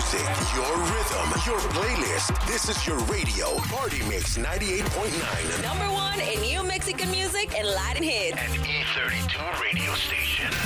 music, your rhythm, your playlist. This is your radio, Party Mix 98.9. Number one in new Mexican music and Latin hits. An E32 radio station.